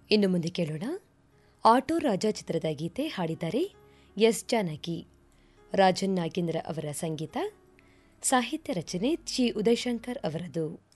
ಇನ್ನು ಮುಂದೆ ಕೇಳೋಣ ಆಟೋ ರಾಜ ಚಿತ್ರದ ಗೀತೆ. ಹಾಡಿದ್ದಾರೆ ಎಸ್ ಜಾನಕಿ. ರಾಜನ್ ನಾಗೇಂದ್ರ ಅವರ ಸಂಗೀತ, ಸಾಹಿತ್ಯ ರಚನೆ ಚಿ ಉದಯಶಂಕರ್ ಅವರದು.